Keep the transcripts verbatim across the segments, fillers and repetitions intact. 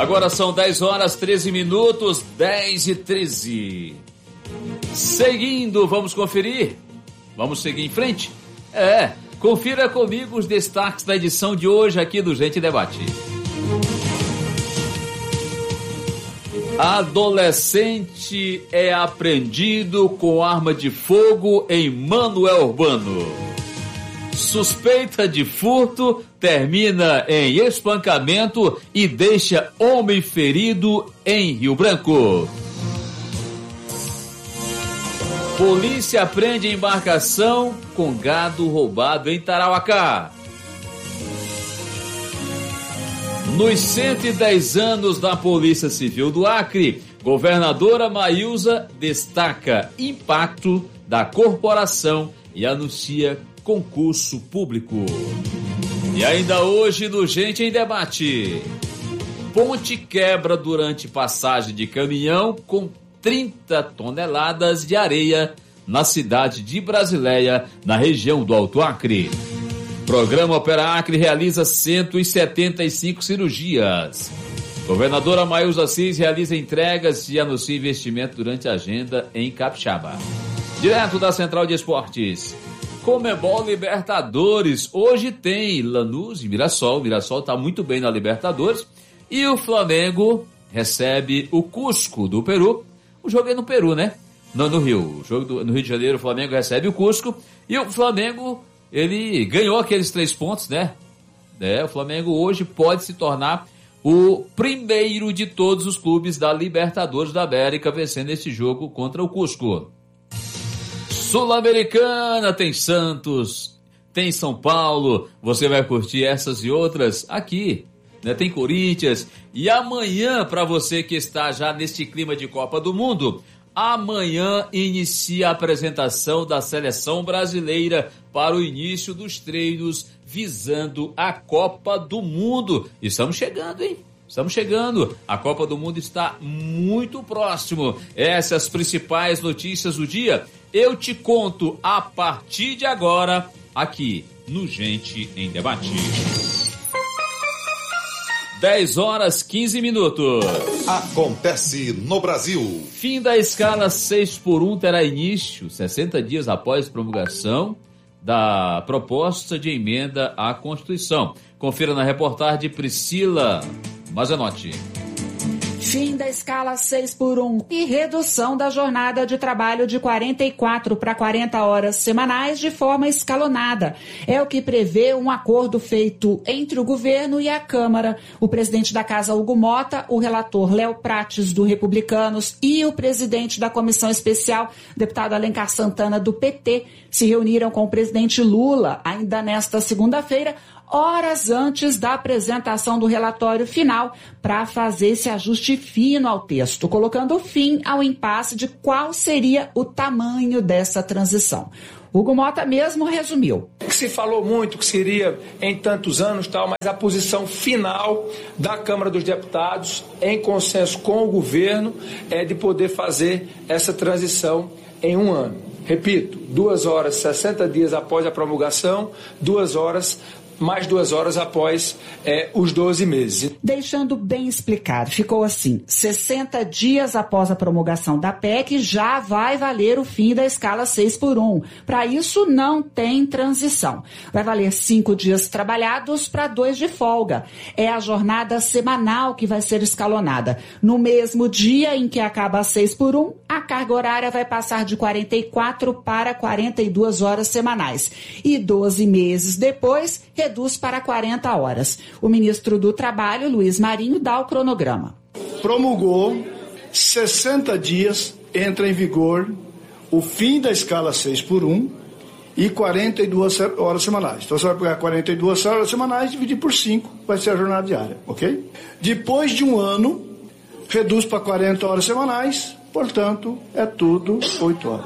Agora são dez horas, treze minutos, dez e treze. Seguindo, vamos conferir? Vamos seguir em frente? É, confira comigo os destaques da edição de hoje aqui do Gente Debate. Adolescente é apreendido com arma de fogo em Manoel Urbano. Suspeita de furto termina em espancamento e deixa homem ferido em Rio Branco. Polícia prende embarcação com gado roubado em Tarauacá. Nos cento e dez anos da Polícia Civil do Acre, governadora Maílza destaca impacto da corporação e anuncia concurso público. E ainda hoje no Gente em Debate, ponte quebra durante passagem de caminhão com trinta toneladas de areia na cidade de Brasileia, na região do Alto Acre. Programa Opera Acre realiza cento e setenta e cinco cirurgias. Governadora Maílza Assis realiza entregas e anuncia investimento durante a agenda em Capixaba. Direto da Central de Esportes, Conmebol Libertadores. Hoje tem Lanús e Mirassol. O Mirassol está muito bem na Libertadores. E o Flamengo recebe o Cusco do Peru. O jogo é no Peru, né? Não, no Rio. O jogo do, no Rio de Janeiro, o Flamengo recebe o Cusco. E o Flamengo, ele ganhou aqueles três pontos, né? É, o Flamengo hoje pode se tornar o primeiro de todos os clubes da Libertadores da América vencendo esse jogo contra o Cusco. Sul-Americana tem Santos, tem São Paulo. Você vai curtir essas e outras aqui, né? Tem Corinthians. E amanhã, para você que está já neste clima de Copa do Mundo, amanhã inicia a apresentação da seleção brasileira para o início dos treinos visando a Copa do Mundo. Estamos chegando, hein? Estamos chegando. A Copa do Mundo está muito próximo. Essas principais notícias do dia eu te conto a partir de agora aqui no Gente em Debate. dez horas, quinze minutos. Acontece no Brasil. Fim da escala seis por um terá início sessenta dias após promulgação da proposta de emenda à Constituição. Confira na reportagem de Priscila Mazanotti. Fim da escala seis por um e redução da jornada de trabalho de quarenta e quatro para quarenta horas semanais de forma escalonada. É o que prevê um acordo feito entre o governo e a Câmara. O presidente da Casa, Hugo Mota, o relator Léo Prates, do Republicanos, e o presidente da Comissão Especial, deputado Alencar Santana, do P T, se reuniram com o presidente Lula ainda nesta segunda-feira, horas antes da apresentação do relatório final, para fazer esse ajuste fino ao texto, colocando fim ao impasse de qual seria o tamanho dessa transição. Hugo Mota mesmo resumiu. Se falou muito que seria em tantos anos, tal, mas a posição final da Câmara dos Deputados, em consenso com o governo, é de poder fazer essa transição em um ano. Repito, duas horas, sessenta dias após a promulgação, duas horas mais duas horas após é, os doze meses. Deixando bem explicado, ficou assim: sessenta dias após a promulgação da P E C, já vai valer o fim da escala seis por um. Para isso, não tem transição. Vai valer cinco dias trabalhados para dois de folga. É a jornada semanal que vai ser escalonada. No mesmo dia em que acaba a seis por um, a carga horária vai passar de quarenta e quatro para quarenta e duas horas semanais. E doze meses depois, reduz para quarenta horas. O ministro do Trabalho, Luiz Marinho, dá o cronograma. Promulgou, sessenta dias, entra em vigor o fim da escala seis por um e quarenta e duas horas semanais. Então você vai pegar quarenta e duas horas semanais e dividir por cinco, vai ser a jornada diária, ok? Depois de um ano, reduz para quarenta horas semanais, portanto, é tudo oito horas.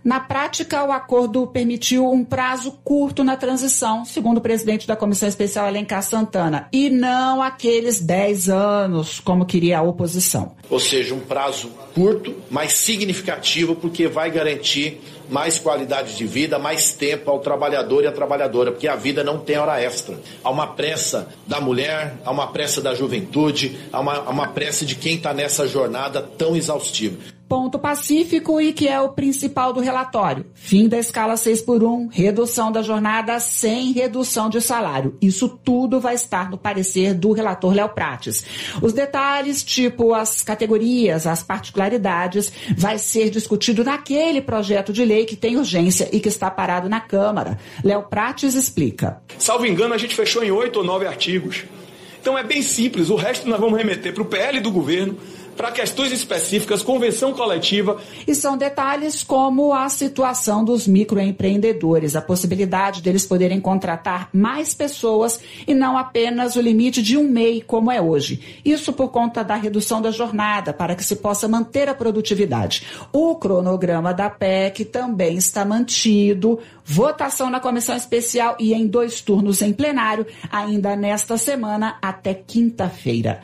Na prática, o acordo permitiu um prazo curto na transição, segundo o presidente da Comissão Especial, Alencar Santana, e não aqueles dez anos, como queria a oposição. Ou seja, um prazo curto, mas significativo, porque vai garantir mais qualidade de vida, mais tempo ao trabalhador e à trabalhadora, porque a vida não tem hora extra. Há uma pressa da mulher, há uma pressa da juventude, há uma, há uma pressa de quem está nessa jornada tão exaustiva. Ponto pacífico e que é o principal do relatório. Fim da escala seis por um, redução da jornada sem redução de salário. Isso tudo vai estar no parecer do relator Léo Prates. Os detalhes, tipo as categorias, as particularidades, vai ser discutido naquele projeto de lei que tem urgência e que está parado na Câmara. Léo Prates explica. Salvo engano, a gente fechou em oito ou nove artigos. Então é bem simples, o resto nós vamos remeter para o P L do governo, para questões específicas, convenção coletiva. E são detalhes como a situação dos microempreendedores, a possibilidade deles poderem contratar mais pessoas e não apenas o limite de um M E I, como é hoje. Isso por conta da redução da jornada, para que se possa manter a produtividade. O cronograma da P E C também está mantido. Votação na comissão especial e em dois turnos em plenário, ainda nesta semana até quinta-feira.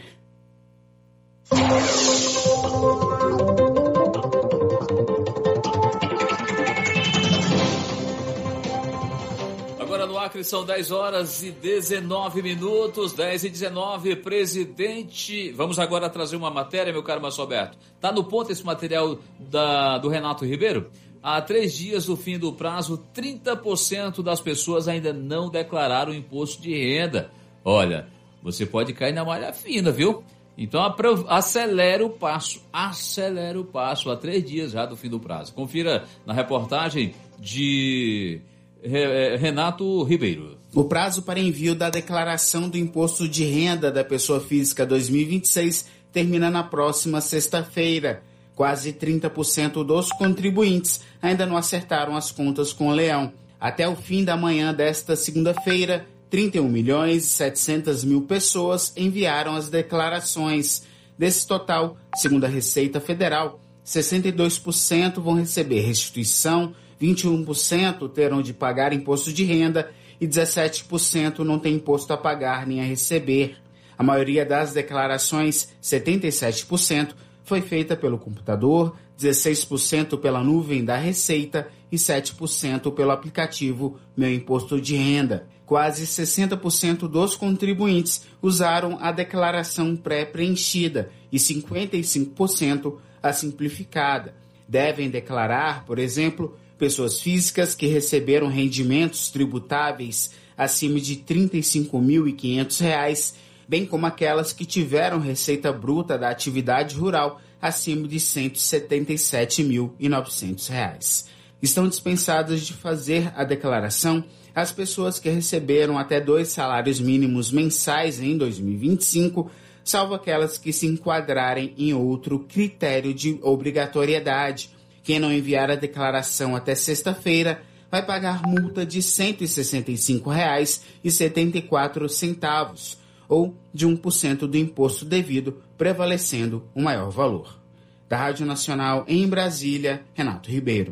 Agora no Acre são dez horas e dezenove minutos, dez e dezenove, presidente. Vamos agora trazer uma matéria, meu caro Márcio Alberto. Está no ponto esse material da, do Renato Ribeiro? Há três dias do fim do prazo, trinta por cento das pessoas ainda não declararam o imposto de renda. Olha, você pode cair na malha fina, viu? Então acelera o passo, acelera o passo, há três dias já do fim do prazo. Confira na reportagem de Renato Ribeiro. O prazo para envio da declaração do imposto de renda da pessoa física dois mil e vinte e seis termina na próxima sexta-feira. Quase trinta por cento dos contribuintes ainda não acertaram as contas com o leão. Até o fim da manhã desta segunda-feira, trinta e um milhões e setecentas mil pessoas enviaram as declarações. Desse total, segundo a Receita Federal, sessenta e dois por cento vão receber restituição, vinte e um por cento terão de pagar imposto de renda e dezessete por cento não tem imposto a pagar nem a receber. A maioria das declarações, setenta e sete por cento, foi feita pelo computador, dezesseis por cento pela nuvem da Receita e sete por cento pelo aplicativo Meu Imposto de Renda. Quase sessenta por cento dos contribuintes usaram a declaração pré-preenchida e cinquenta e cinco por cento a simplificada. Devem declarar, por exemplo, pessoas físicas que receberam rendimentos tributáveis acima de trinta e cinco mil e quinhentos reais, bem como aquelas que tiveram receita bruta da atividade rural acima de cento e setenta e sete mil e novecentos reais. Estão dispensadas de fazer a declaração as pessoas que receberam até dois salários mínimos mensais em dois mil e vinte e cinco, salvo aquelas que se enquadrarem em outro critério de obrigatoriedade. Quem não enviar a declaração até sexta-feira vai pagar multa de cento e sessenta e cinco reais e setenta e quatro centavos, ou de um por cento do imposto devido, prevalecendo o maior valor. Da Rádio Nacional em Brasília, Renato Ribeiro.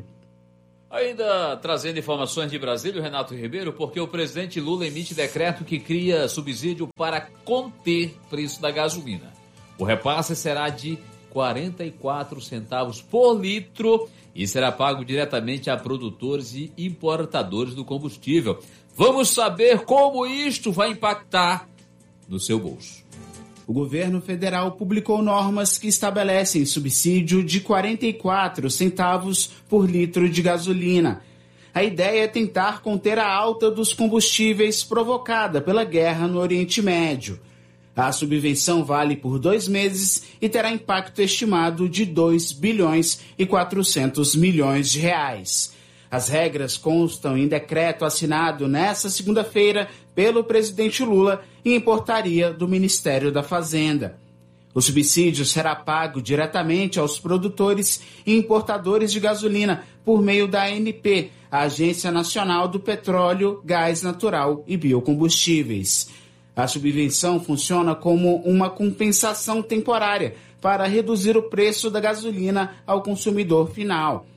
Ainda trazendo informações de Brasília, Renato Ribeiro, porque o presidente Lula emite decreto que cria subsídio para conter o preço da gasolina. O repasse será de quarenta e quatro centavos por litro e será pago diretamente a produtores e importadores do combustível. Vamos saber como isto vai impactar no seu bolso. O governo federal publicou normas que estabelecem subsídio de quarenta e quatro centavos por litro de gasolina. A ideia é tentar conter a alta dos combustíveis provocada pela guerra no Oriente Médio. A subvenção vale por dois meses e terá impacto estimado de dois bilhões e quatrocentos milhões de reais. As regras constam em decreto assinado nesta segunda-feira pelo presidente Lula e em portaria do Ministério da Fazenda. O subsídio será pago diretamente aos produtores e importadores de gasolina por meio da A N P, a Agência Nacional do Petróleo, Gás Natural e Biocombustíveis. A subvenção funciona como uma compensação temporária para reduzir o preço da gasolina ao consumidor final.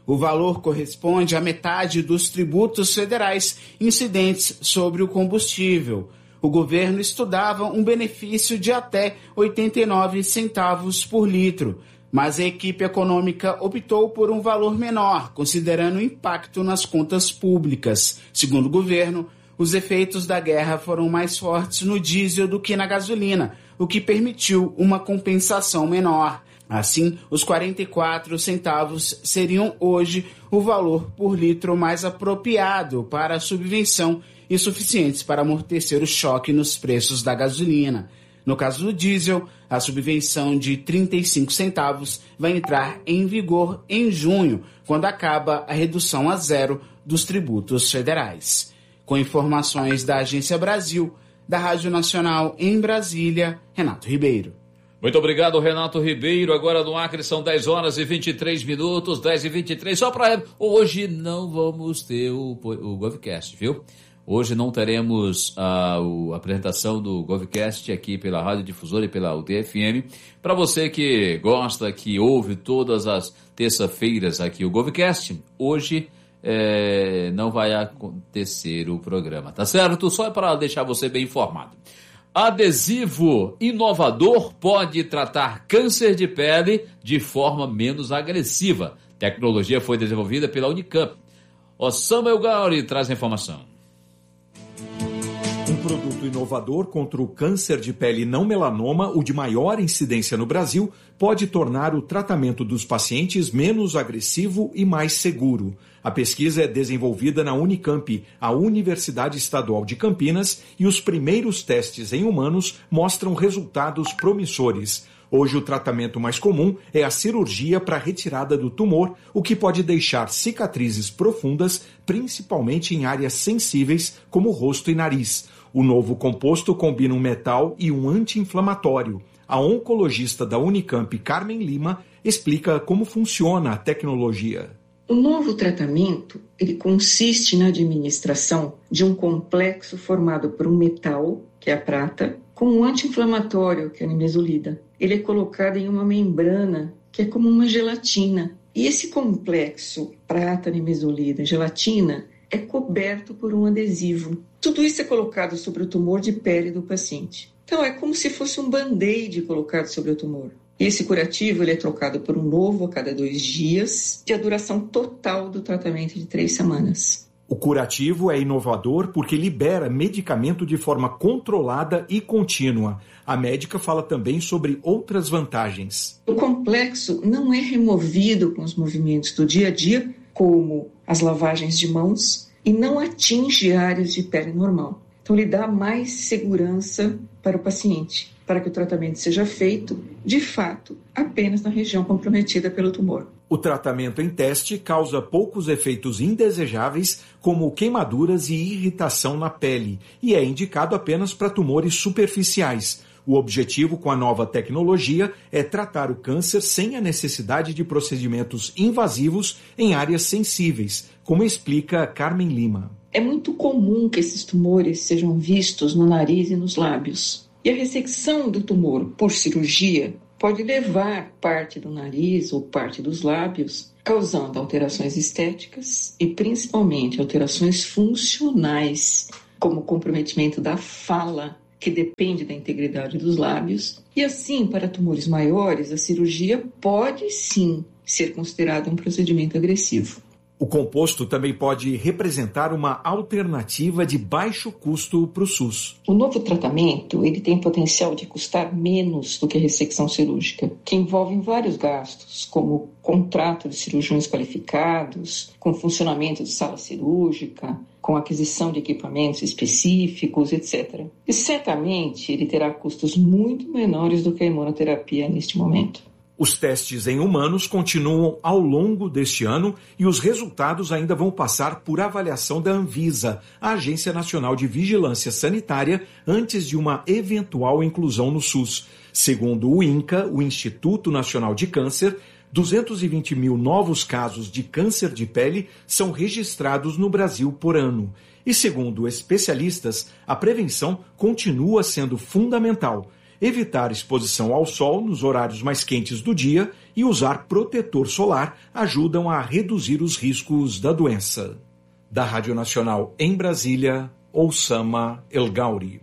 O valor corresponde à metade dos tributos federais incidentes sobre o combustível. O governo estudava um benefício de até oitenta e nove centavos por litro, mas a equipe econômica optou por um valor menor, considerando o impacto nas contas públicas. Segundo o governo, os efeitos da guerra foram mais fortes no diesel do que na gasolina, o que permitiu uma compensação menor. Assim, os quarenta e quatro centavos seriam hoje o valor por litro mais apropriado para a subvenção e suficientes para amortecer o choque nos preços da gasolina. No caso do diesel, a subvenção de trinta e cinco centavos vai entrar em vigor em junho, quando acaba a redução a zero dos tributos federais. Com informações da Agência Brasil, da Rádio Nacional em Brasília, Renato Ribeiro. Muito obrigado, Renato Ribeiro. Agora no Acre são dez horas e vinte e três minutos, dez e vinte e três. Só para hoje não vamos ter o, o GovCast, viu? Hoje não teremos a, a apresentação do GovCast aqui pela Rádio Difusora e pela U D F M. Para você que gosta, que ouve todas as terça-feiras aqui o GovCast, hoje é, não vai acontecer o programa, tá certo? Só para deixar você bem informado. Adesivo inovador pode tratar câncer de pele de forma menos agressiva. Tecnologia foi desenvolvida pela Unicamp. O Samuel Gauri traz a informação. Um produto inovador contra o câncer de pele não melanoma, o de maior incidência no Brasil, pode tornar o tratamento dos pacientes menos agressivo e mais seguro. A pesquisa é desenvolvida na Unicamp, a Universidade Estadual de Campinas, e os primeiros testes em humanos mostram resultados promissores. Hoje o tratamento mais comum é a cirurgia para a retirada do tumor, o que pode deixar cicatrizes profundas, principalmente em áreas sensíveis como rosto e nariz. O novo composto combina um metal e um anti-inflamatório. A oncologista da Unicamp, Carmen Lima, explica como funciona a tecnologia. O novo tratamento ele consiste na administração de um complexo formado por um metal, que é a prata, com um anti-inflamatório, que é a nimesulida. Ele é colocado em uma membrana, que é como uma gelatina. E esse complexo prata, nimesulida, gelatina, é coberto por um adesivo. Tudo isso é colocado sobre o tumor de pele do paciente. Então é como se fosse um band-aid colocado sobre o tumor. E esse curativo ele é trocado por um novo a cada dois dias, e a duração total do tratamento de três semanas. O curativo é inovador porque libera medicamento de forma controlada e contínua. A médica fala também sobre outras vantagens. O complexo não é removido com os movimentos do dia a dia, como as lavagens de mãos, e não atinge áreas de pele normal. Então, ele dá mais segurança para o paciente, para que o tratamento seja feito, de fato, apenas na região comprometida pelo tumor. O tratamento em teste causa poucos efeitos indesejáveis, como queimaduras e irritação na pele, e é indicado apenas para tumores superficiais. O objetivo com a nova tecnologia é tratar o câncer sem a necessidade de procedimentos invasivos em áreas sensíveis, como explica Carmen Lima. É muito comum que esses tumores sejam vistos no nariz e nos lábios. E a ressecção do tumor por cirurgia pode levar parte do nariz ou parte dos lábios, causando alterações estéticas e principalmente alterações funcionais, como o comprometimento da fala, que depende da integridade dos lábios. E assim, para tumores maiores, a cirurgia pode sim ser considerada um procedimento agressivo. O composto também pode representar uma alternativa de baixo custo para o SUS. O novo tratamento ele tem potencial de custar menos do que a ressecção cirúrgica, que envolve vários gastos, como contrato de cirurgiões qualificados, com funcionamento de sala cirúrgica, com aquisição de equipamentos específicos, etcétera. E certamente ele terá custos muito menores do que a imunoterapia neste momento. Os testes em humanos continuam ao longo deste ano e os resultados ainda vão passar por avaliação da Anvisa, a Agência Nacional de Vigilância Sanitária, antes de uma eventual inclusão no SUS. Segundo o INCA, o Instituto Nacional de Câncer, duzentos e vinte mil novos casos de câncer de pele são registrados no Brasil por ano. E segundo especialistas, a prevenção continua sendo fundamental. Evitar exposição ao sol nos horários mais quentes do dia e usar protetor solar ajudam a reduzir os riscos da doença. Da Rádio Nacional em Brasília, Oussama El Gauri.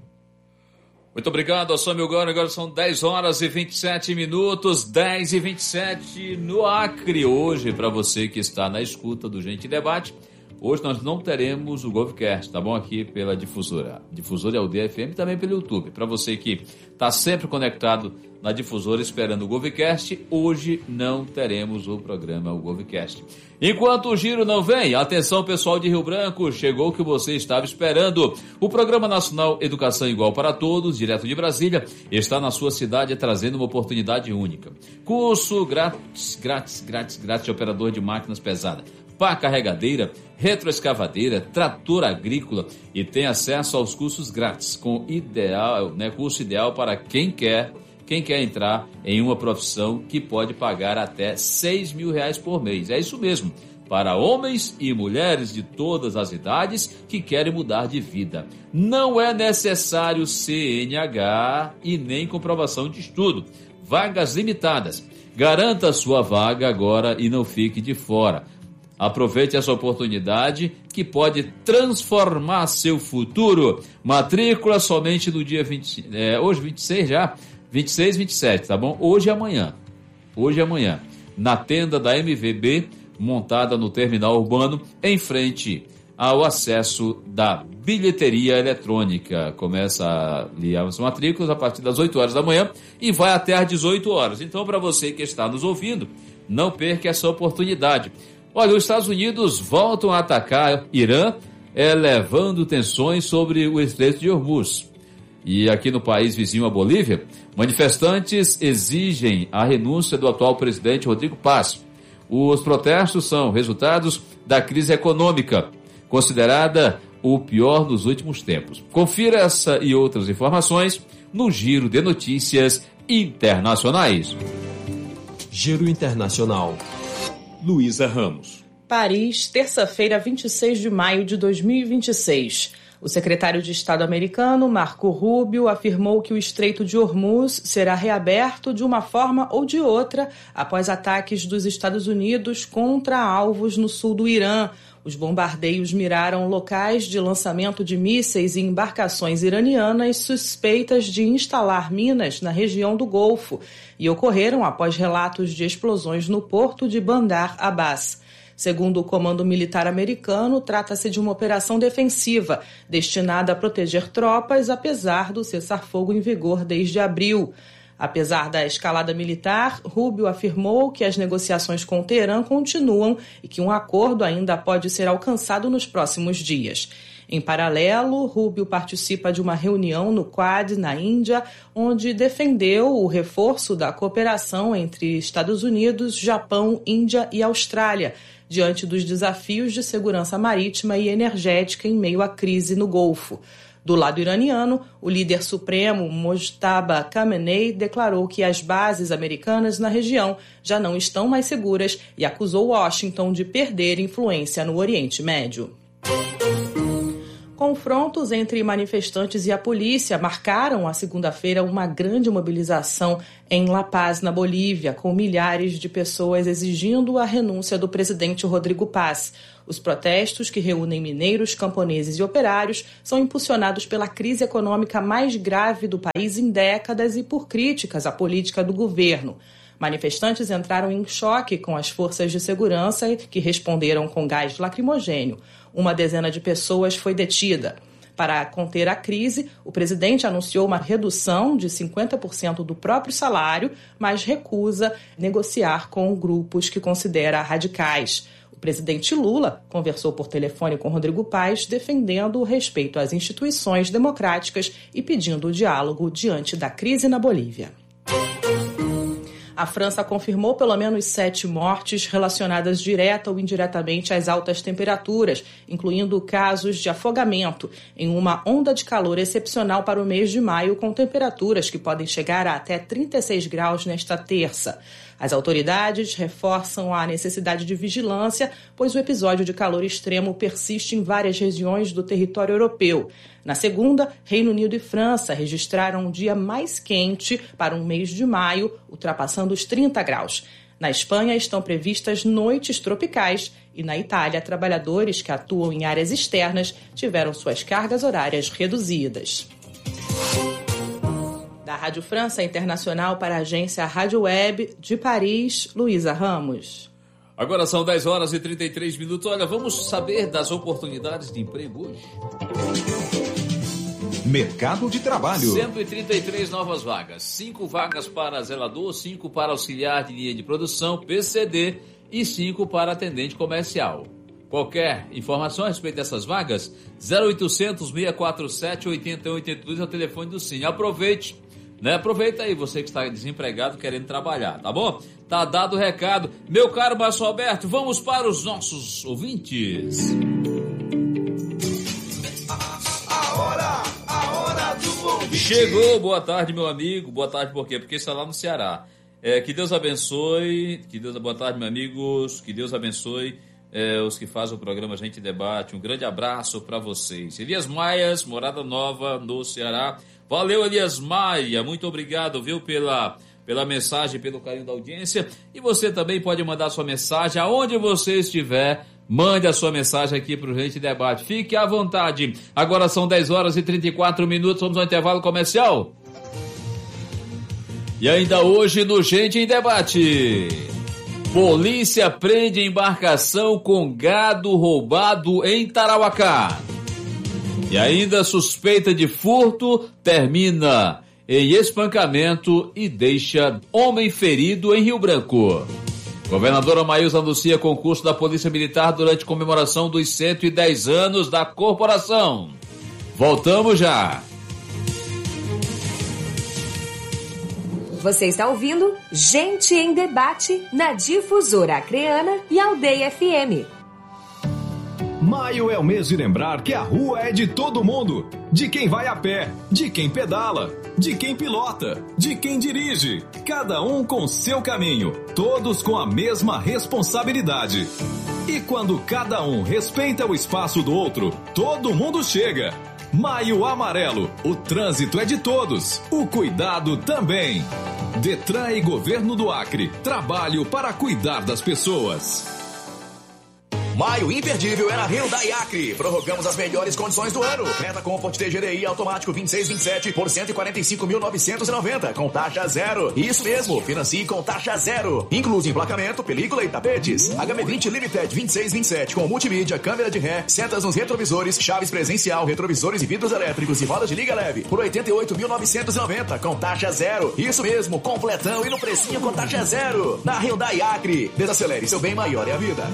Muito obrigado, Oussama El Gauri. Agora são dez horas e vinte e sete minutos, dez e vinte e sete no Acre. Hoje, para você que está na escuta do Gente Debate, hoje nós não teremos o Govcast, tá bom? Aqui pela difusora. Difusora é o D F M, também pelo YouTube. Para você que está sempre conectado na difusora esperando o Govcast, hoje não teremos o programa o Govcast. Enquanto o giro não vem, atenção pessoal de Rio Branco, chegou o que você estava esperando. O Programa Nacional Educação Igual para Todos, direto de Brasília, está na sua cidade trazendo uma oportunidade única. Curso grátis, grátis, grátis, grátis de operador de máquinas pesadas, pá carregadeira, retroescavadeira, trator agrícola e tem acesso aos cursos grátis, com ideal, né, curso ideal para quem quer, quem quer entrar em uma profissão que pode pagar até seis mil reais por mês. É isso mesmo, para homens e mulheres de todas as idades que querem mudar de vida. Não é necessário C N H e nem comprovação de estudo. Vagas limitadas. Garanta sua vaga agora e não fique de fora. Aproveite essa oportunidade que pode transformar seu futuro. Matrícula somente no dia vinte, é, hoje vinte e seis já, vinte e seis, vinte e sete, tá bom? Hoje e amanhã. Hoje e amanhã. Na tenda da M V B, montada no terminal urbano, em frente ao acesso da bilheteria eletrônica. Começa ali as matrículas a partir das oito horas da manhã e vai até às dezoito horas. Então, para você que está nos ouvindo, não perca essa oportunidade. Olha, os Estados Unidos voltam a atacar Irã, elevando tensões sobre o Estreito de Hormuz. E aqui no país vizinho a Bolívia, manifestantes exigem a renúncia do atual presidente Rodrigo Paz. Os protestos são resultados da crise econômica, considerada o pior dos últimos tempos. Confira essa e outras informações no Giro de Notícias Internacionais. Giro Internacional. Luísa Ramos. Paris, terça-feira, vinte e seis de maio de dois mil e vinte e seis. O secretário de Estado americano, Marco Rubio, afirmou que o Estreito de Hormuz será reaberto de uma forma ou de outra após ataques dos Estados Unidos contra alvos no sul do Irã. Os bombardeios miraram locais de lançamento de mísseis e embarcações iranianas suspeitas de instalar minas na região do Golfo e ocorreram após relatos de explosões no porto de Bandar Abbas. Segundo o Comando Militar americano, trata-se de uma operação defensiva destinada a proteger tropas, apesar do cessar-fogo em vigor desde abril. Apesar da escalada militar, Rubio afirmou que as negociações com o Teherã continuam e que um acordo ainda pode ser alcançado nos próximos dias. Em paralelo, Rubio participa de uma reunião no Quad, na Índia, onde defendeu o reforço da cooperação entre Estados Unidos, Japão, Índia e Austrália, diante dos desafios de segurança marítima e energética em meio à crise no Golfo. Do lado iraniano, o líder supremo Mojtaba Khamenei declarou que as bases americanas na região já não estão mais seguras e acusou Washington de perder influência no Oriente Médio. Confrontos entre manifestantes e a polícia marcaram a segunda-feira uma grande mobilização em La Paz, na Bolívia, com milhares de pessoas exigindo a renúncia do presidente Rodrigo Paz. Os protestos, que reúnem mineiros, camponeses e operários, são impulsionados pela crise econômica mais grave do país em décadas e por críticas à política do governo. Manifestantes entraram em choque com as forças de segurança, que responderam com gás lacrimogênio. Uma dezena de pessoas foi detida. Para conter a crise, o presidente anunciou uma redução de cinquenta por cento do próprio salário, mas recusa negociar com grupos que considera radicais. O presidente Lula conversou por telefone com Rodrigo Paz, defendendo o respeito às instituições democráticas e pedindo o diálogo diante da crise na Bolívia. A França confirmou pelo menos sete mortes relacionadas direta ou indiretamente às altas temperaturas, incluindo casos de afogamento, em uma onda de calor excepcional para o mês de maio, com temperaturas que podem chegar a até trinta e seis graus nesta terça. As autoridades reforçam a necessidade de vigilância, pois o episódio de calor extremo persiste em várias regiões do território europeu. Na segunda, Reino Unido e França registraram um dia mais quente para um mês de maio, ultrapassando os trinta graus. Na Espanha estão previstas noites tropicais e na Itália, trabalhadores que atuam em áreas externas tiveram suas cargas horárias reduzidas. Da Rádio França Internacional para a agência Rádio Web de Paris, Luísa Ramos. Agora são dez horas e trinta e três minutos. Olha, vamos saber das oportunidades de emprego hoje. Mercado de trabalho. cento e trinta e três novas vagas. cinco vagas para zelador, cinco para auxiliar de linha de produção, P C D, e cinco para atendente comercial. Qualquer informação a respeito dessas vagas, zero oitocentos, seis quatro sete, oito um oito dois é o telefone do Cine. Aproveite. Né? Aproveita aí, você que está desempregado querendo trabalhar, tá bom? Tá dado o recado. Meu caro Márcio Alberto, vamos para os nossos ouvintes. A hora, a hora do ouvinte. Chegou, boa tarde, meu amigo. Boa tarde por quê? Porque está lá no Ceará. É, que Deus abençoe, que Deus, boa tarde, meus amigos, que Deus abençoe é, os que fazem o programa Gente Debate. Um grande abraço para vocês. Elias Maias, Morada Nova, no Ceará. Valeu, Elias Maia, muito obrigado, viu, pela, pela mensagem, pelo carinho da audiência. E você também pode mandar sua mensagem aonde você estiver. Mande a sua mensagem aqui para o Gente Debate. Fique à vontade. Agora são dez horas e trinta e quatro minutos. Vamos ao intervalo comercial. E ainda hoje no Gente em Debate. Polícia prende embarcação com gado roubado em Tarauacá. E ainda suspeita de furto termina em espancamento e deixa homem ferido em Rio Branco. Governadora Maísa anuncia concurso da Polícia Militar durante comemoração dos cento e dez anos da corporação. Voltamos já. Você está ouvindo Gente em Debate na Difusora Acreana e Aldeia F M. Maio é o mês de lembrar que a rua é de todo mundo. De quem vai a pé, de quem pedala, de quem pilota, de quem dirige. Cada um com seu caminho, todos com a mesma responsabilidade. E quando cada um respeita o espaço do outro, todo mundo chega. Maio Amarelo, o trânsito é de todos, o cuidado também. Detran e Governo do Acre, trabalho para cuidar das pessoas. Maio imperdível é na Hyundai Acre. Prorrogamos as melhores condições do ano. Creta Comfort T G D I automático vinte e seis vinte e sete por cento e quarenta e cinco mil novecentos e noventa com taxa zero. Isso mesmo, financie com taxa zero. Incluso emplacamento, película e tapetes. H M vinte Limited vinte e seis vinte e sete com multimídia, câmera de ré, setas nos retrovisores, chaves presencial, retrovisores e vidros elétricos e rodas de liga leve por oitenta e oito mil novecentos e noventa com taxa zero. Isso mesmo, completão e no precinho com taxa zero. Na Hyundai Acre. Desacelere, seu bem maior é a vida.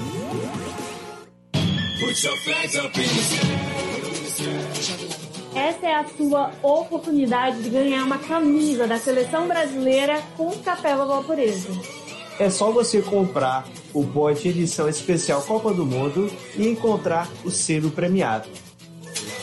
Essa é a sua oportunidade de ganhar uma camisa da seleção brasileira com Capela Valpureza. É só você comprar o bote edição especial Copa do Mundo e encontrar o selo premiado.